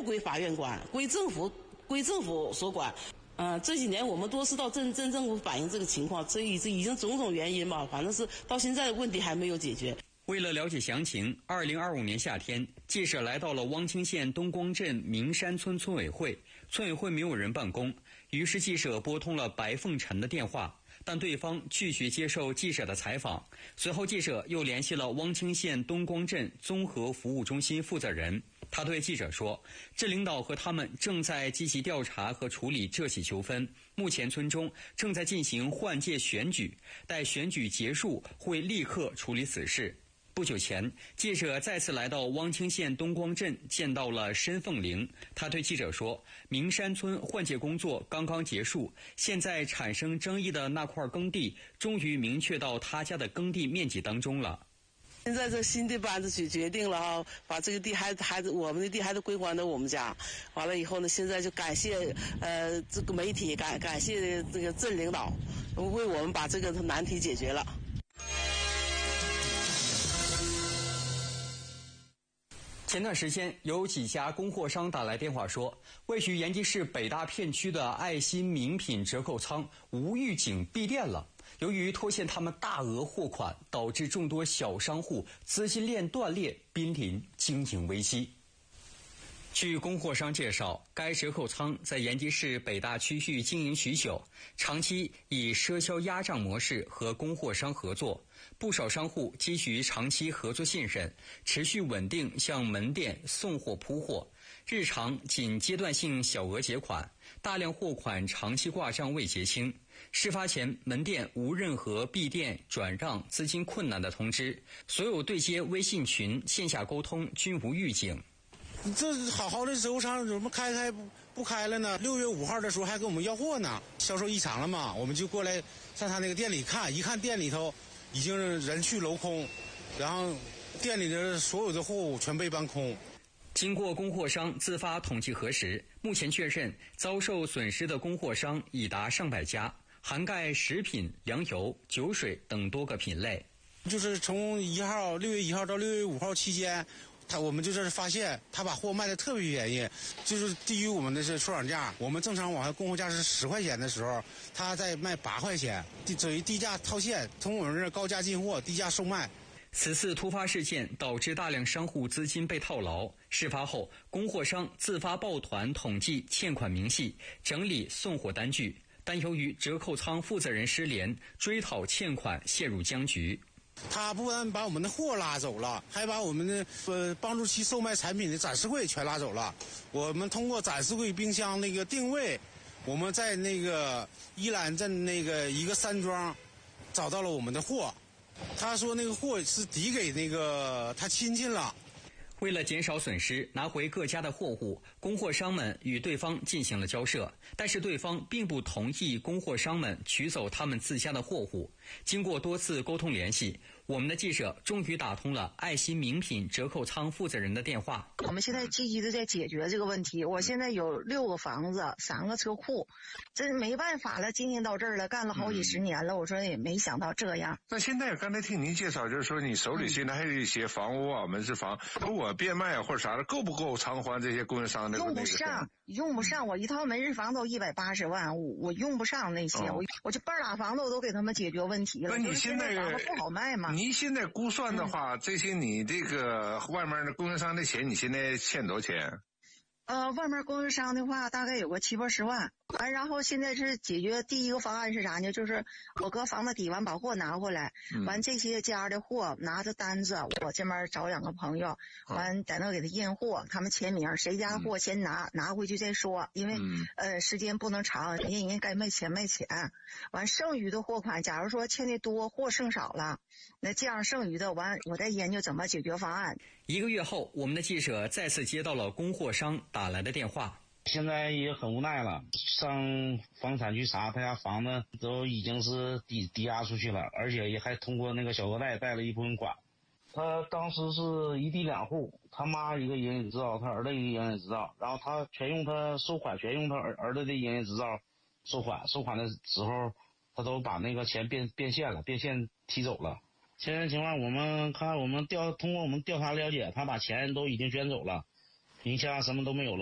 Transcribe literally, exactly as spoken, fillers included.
不归法院管，归政府归政府所管。嗯、呃，这几年我们多次到镇镇政府反映这个情况，这已这已经种种原因吧，反正是到现在问题还没有解决。 为了了解详情，二零二五年夏天，记者来到了汪清县东光镇明山村村委会，村委会没有人办公，于是记者拨通了白凤晨的电话，但对方拒绝接受记者的采访。随后记者又联系了汪清县东光镇综合服务中心负责人，他对记者说，镇领导和他们正在积极调查和处理这起纠纷，目前村中正在进行换届选举，待选举结束会立刻处理此事。不久前，记者再次来到汪清县东光镇，见到了申凤玲。他对记者说，明山村换届工作刚刚结束，现在产生争议的那块耕地终于明确到他家的耕地面积当中了。 现在这新的班子决决定了哈，把这个地还还我们的地还得归还到我们家。完了以后呢，现在就感谢呃这个媒体，感感谢这个镇领导，为我们把这个难题解决了。 前段时间，有几家供货商打来电话说，位于延吉市北大片区的爱心名品折扣仓无预警闭店了。由于拖欠他们大额货款，导致众多小商户资金链断裂，濒临经营危机。据供货商介绍，该折扣仓在延吉市北大区域经营许久，长期以赊销压账模式和供货商合作，不少商户基于长期合作信任，持续稳定向门店送货铺货，日常仅阶段性小额结款，大量货款长期挂账未结清。事发前，门店无任何闭店、转让、资金困难的通知，所有对接微信群、线下沟通均无预警。 你这好好的折扣仓怎么开开不不开了呢？六月五号的时候还跟我们要货呢，销售异常了嘛，我们就过来上他那个店里看，一看店里头已经人去楼空，然后店里的所有的货物全被搬空。 经过供货商自发统计核实，目前确认遭受损失的供货商已达上百家，涵盖食品、粮油、酒水等多个品类。 就是从一号六月一号到六月五号期间，他我们就是发现他把货卖的特别便宜，就是低于我们的这出厂价。我们正常往下供货价是十块钱的时候，他在卖八块钱，等于低价套现，从我们这儿高价进货，低价售卖。 此次突发事件导致大量商户资金被套牢，事发后供货商自发抱团统计欠款明细，整理送货单据，但由于折扣仓负责人失联，追讨欠款陷入僵局。 他不但把我们的货拉走了，还把我们的呃帮助其售卖产品的展示柜全拉走了。我们通过展示柜冰箱那个定位，我们在那个依兰镇那个一个山庄找到了我们的货。他说那个货是抵给那个他亲戚了。 为了减少损失，拿回各家的货物，供货商们与对方进行了交涉，但是对方并不同意供货商们取走他们自家的货物。经过多次沟通联系，我们的记者终于打通了爱心名品折扣仓负责人的电话。 我们现在积极的在解决这个问题。我现在有六个房子，三个车库，这没办法了，经营到这儿了，干了好几十年了，我说也没想到这样。 那现在刚才听您介绍，就是说你手里现在还有一些房屋啊、门市房，如果变卖或者啥的，够不够偿还这些供应商的？ 用不上，用不上。我一套门市房都一百八十万，我我用不上那些，哦、我我这半拉房子我都给他们解决问题了。 那你现在房子不好卖吗？ 你现在估算的话，嗯、这些你这个外面的供应商的钱，你现在欠多少钱？ 呃，外面供应商的话，大概有个七八十万。完，然后现在是解决第一个方案是啥呢？就是我搁房子抵完，把货拿回来，完这些家的货拿着单子，我这边找两个朋友，完在那给他验货，他们签名，谁家货先拿，拿回去再说，因为呃时间不能长，人家人家该卖钱卖钱。完剩余的货款，假如说欠的多，货剩少了，那这样剩余的完，我再研究怎么解决方案。 一个月后，我们的记者再次接到了供货商打来的电话。 现在也很无奈了，上房产局查，他家房子都已经是抵抵押出去了，而且也还通过那个小额贷贷了一部分款。他当时是一地两户，他妈一个营业执照，他儿子一个营业执照，然后他全用他收款，全用他儿儿子的营业执照收款，收款的时候他都把那个钱变变现了，变现提走了。现在情况我们看，我们调通过我们调查了解，他把钱都已经卷走了，名下什么都没有了。